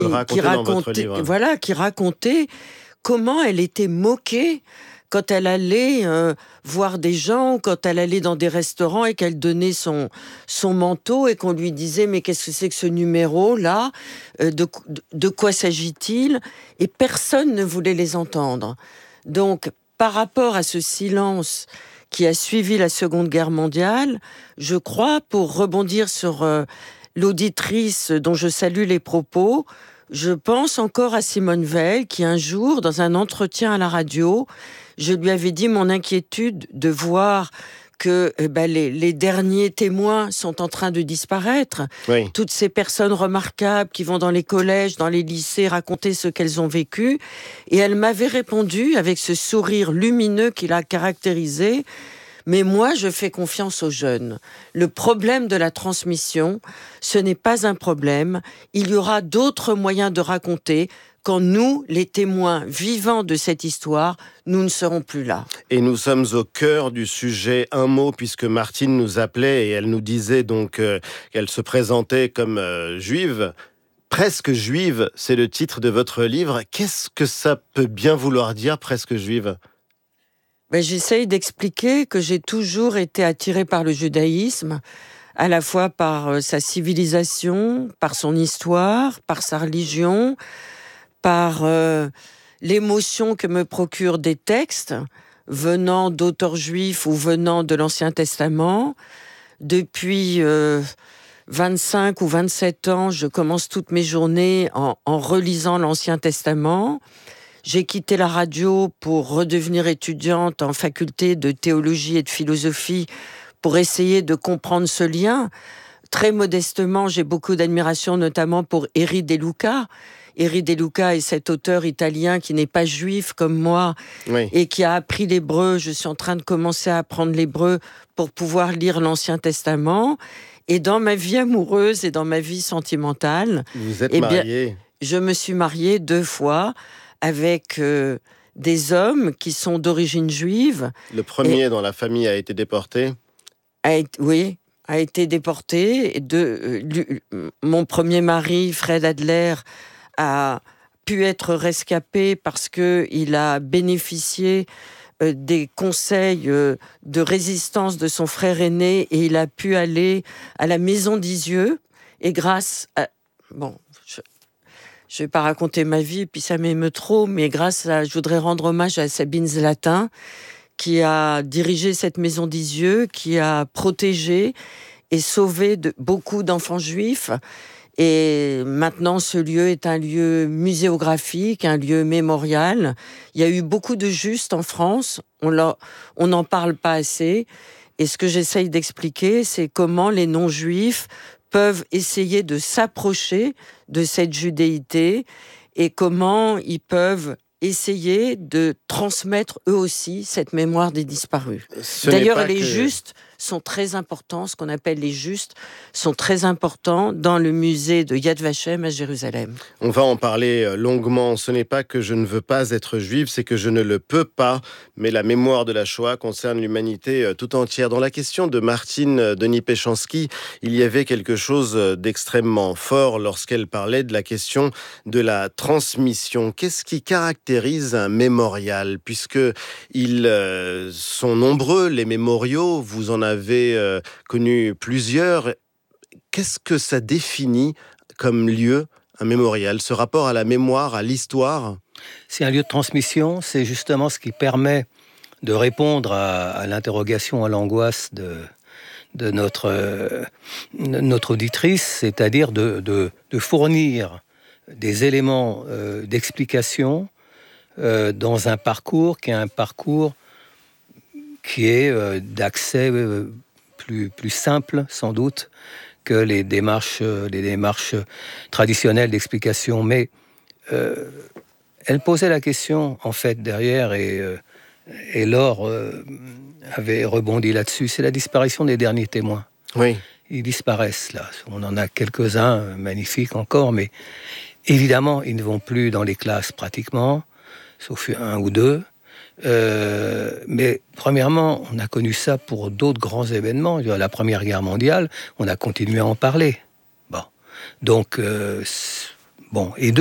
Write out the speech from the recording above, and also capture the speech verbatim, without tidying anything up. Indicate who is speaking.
Speaker 1: et qui racontait, voilà, qui racontait comment elle était moquée quand elle allait euh, voir des gens, quand elle allait dans des restaurants et qu'elle donnait son, son manteau et qu'on lui disait « mais qu'est-ce que c'est que ce numéro-là euh, de, de quoi s'agit-il ?» Et personne ne voulait les entendre. Donc, par rapport à ce silence qui a suivi la Seconde Guerre mondiale, je crois, pour rebondir sur euh, l'auditrice dont je salue les propos, je pense encore à Simone Veil qui, un jour, dans un entretien à la radio, je lui avais dit mon inquiétude de voir que eh ben, les, les derniers témoins sont en train de disparaître. Oui. Toutes ces personnes remarquables qui vont dans les collèges, dans les lycées, raconter ce qu'elles ont vécu. Et elle m'avait répondu, avec ce sourire lumineux qui l'a caractérisé, « Mais moi, je fais confiance aux jeunes. Le problème de la transmission, ce n'est pas un problème. Il y aura d'autres moyens de raconter quand nous, les témoins vivants de cette histoire, nous ne serons plus là. »
Speaker 2: Et nous sommes au cœur du sujet. Un mot, puisque Martine nous appelait et elle nous disait donc euh, qu'elle se présentait comme euh, juive. Presque juive, c'est le titre de votre livre. Qu'est-ce que ça peut bien vouloir dire, presque juive ?
Speaker 1: Ben, j'essaye d'expliquer que j'ai toujours été attirée par le judaïsme, à la fois par euh, sa civilisation, par son histoire, par sa religion, par euh, l'émotion que me procurent des textes venant d'auteurs juifs ou venant de l'Ancien Testament. Depuis euh, vingt-cinq ou vingt-sept ans, je commence toutes mes journées en, en relisant l'Ancien Testament. J'ai quitté la radio pour redevenir étudiante en faculté de théologie et de philosophie pour essayer de comprendre ce lien. Très modestement, j'ai beaucoup d'admiration notamment pour Eri De Luca. Eri De Luca est cet auteur italien qui n'est pas juif comme moi, oui, et qui a appris l'hébreu. Je suis en train de commencer à apprendre l'hébreu pour pouvoir lire l'Ancien Testament. Et dans ma vie amoureuse et dans ma vie sentimentale...
Speaker 2: Vous êtes
Speaker 1: eh
Speaker 2: mariée ?
Speaker 1: Bien, je me suis mariée deux fois avec euh, des hommes qui sont d'origine juive.
Speaker 2: Le premier et, dans la famille a été déporté ?
Speaker 1: a, Oui, a été déporté. De, euh, mon premier mari, Fred Adler, a pu être rescapé parce qu'il a bénéficié euh, des conseils euh, de résistance de son frère aîné et il a pu aller à la maison d'Isieux. Et grâce à... Bon... Je ne vais pas raconter ma vie, puis ça m'émeut trop, mais grâce à, je voudrais rendre hommage à Sabine Zlatin, qui a dirigé cette maison d'Isieux, qui a protégé et sauvé de, beaucoup d'enfants juifs. Et maintenant, ce lieu est un lieu muséographique, un lieu mémorial. Il y a eu beaucoup de justes en France, on n'en parle pas assez. Et ce que j'essaye d'expliquer, c'est comment les non-juifs peuvent essayer de s'approcher de cette judéité et comment ils peuvent essayer de transmettre eux aussi cette mémoire des disparus. Ce D'ailleurs, les que... justes sont très importants, ce qu'on appelle les justes, sont très importants dans le musée de Yad Vashem à Jérusalem.
Speaker 2: On va en parler longuement. Ce n'est pas que je ne veux pas être juive, c'est que je ne le peux pas. Mais la mémoire de la Shoah concerne l'humanité tout entière. Dans la question de Martine Denis-Péchanski, il y avait quelque chose d'extrêmement fort lorsqu'elle parlait de la question de la transmission. Qu'est-ce qui caractérise un mémorial ? Puisque ils euh, sont nombreux, les mémoriaux, vous en avez avez euh, connu plusieurs. Qu'est-ce que ça définit comme lieu, un mémorial, ce rapport à la mémoire, à l'histoire ?
Speaker 3: C'est un lieu de transmission, c'est justement ce qui permet de répondre à, à l'interrogation, à l'angoisse de, de notre, euh, notre auditrice, c'est-à-dire de, de, de fournir des éléments euh, d'explication euh, dans un parcours qui est un parcours qui est euh, d'accès euh, plus, plus simple, sans doute, que les démarches, euh, les démarches traditionnelles d'explication. Mais euh, elle posait la question, en fait, derrière, et, euh, et Laure euh, avait rebondi là-dessus, c'est la disparition des derniers témoins.
Speaker 2: Oui.
Speaker 3: Ils disparaissent, là. On en a quelques-uns, magnifiques encore, mais évidemment, ils ne vont plus dans les classes, pratiquement, sauf un ou deux. Euh, mais premièrement, on a connu ça pour d'autres grands événements. La Première Guerre mondiale, on a continué à en parler. Bon, donc euh, Bon, et